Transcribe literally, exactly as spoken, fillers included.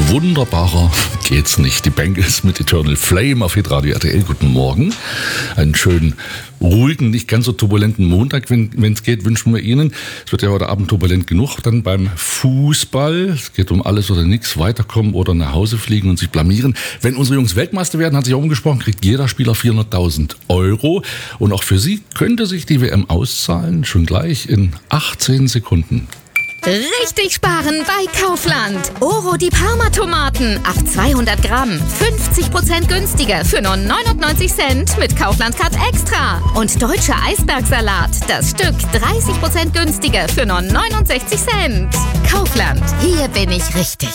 Wunderbarer geht's nicht. Die Bengals mit Eternal Flame auf Hitradio R T L. Guten Morgen. Einen schönen, ruhigen, nicht ganz so turbulenten Montag, wenn es geht, wünschen wir Ihnen. Es wird ja heute Abend turbulent genug dann beim Fußball. Es geht um alles oder nichts, weiterkommen oder nach Hause fliegen und sich blamieren. Wenn unsere Jungs Weltmeister werden, hat sich auch umgesprochen, kriegt jeder Spieler vierhunderttausend Euro. Und auch für Sie könnte sich die W M auszahlen, schon gleich in achtzehn Sekunden. Richtig sparen bei Kaufland. Oro die Parma-Tomaten ab zweihundert Gramm. fünfzig Prozent günstiger für nur neunundneunzig Cent mit Kaufland Card Extra. Und deutscher Eisbergsalat. Das Stück dreißig Prozent günstiger für nur neunundsechzig Cent. Kaufland. Hier bin ich richtig.